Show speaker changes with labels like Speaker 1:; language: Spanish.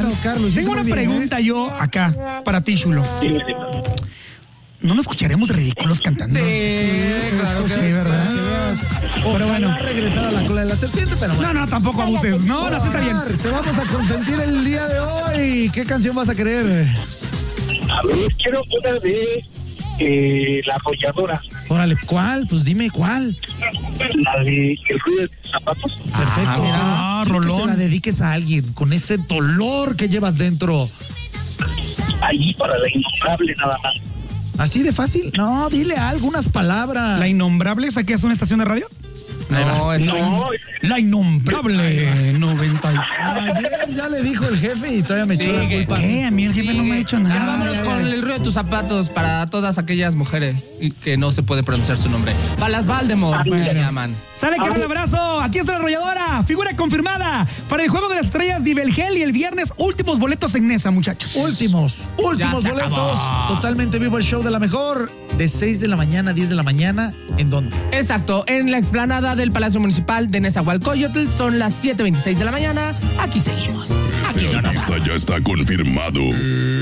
Speaker 1: Carlos.
Speaker 2: Tengo una pregunta yo acá para ti, Chulo. ¿No nos escucharemos ridículos cantando?
Speaker 1: Claro que
Speaker 2: sí, ¿verdad?
Speaker 1: Pero bueno, regresar a la cola de la serpiente, pero bueno.
Speaker 2: No, tampoco abuses. No, está bien.
Speaker 1: Te vamos a consentir el día de hoy. ¿Qué canción vas a querer?
Speaker 3: A ver, quiero una de La Arrolladora.
Speaker 1: Órale, ¿cuál? Pues dime cuál.
Speaker 3: La de El ruido de tus zapatos.
Speaker 1: Perfecto.
Speaker 2: Mira,
Speaker 1: Quiero que
Speaker 2: rolón.
Speaker 1: se la dediques a alguien con ese dolor que llevas dentro.
Speaker 3: Ahí para La Innombrable nada más.
Speaker 1: ¿Así de fácil? No, dile algunas palabras.
Speaker 2: ¿La Innombrable? ¿Aquí es una estación de radio?
Speaker 4: No, es
Speaker 2: La Innombrable 90.
Speaker 1: Ayer ya le dijo el jefe y todavía me echó la culpa.
Speaker 2: ¿Qué? A mí el jefe no me ha dicho
Speaker 4: Ya
Speaker 2: nada.
Speaker 4: vámonos con el ruido de tus zapatos para todas aquellas mujeres que no se puede pronunciar su nombre. Para las Valdemort, se llaman.
Speaker 2: Sale, gran abrazo. Aquí está La Arrolladora. Figura confirmada para el Juego de las Estrellas de Ibelgel y el viernes últimos boletos en Nesa, muchachos.
Speaker 1: Últimos
Speaker 4: Ya se
Speaker 1: boletos.
Speaker 4: acabó.
Speaker 1: Totalmente vivo el show de la mejor. De 6 de la mañana a 10 de la mañana. ¿En dónde?
Speaker 4: Exacto, en la explanada del Palacio Municipal de Nezahualcóyotl son las 7:26 de la mañana. Aquí seguimos.
Speaker 5: El artista ya está confirmado.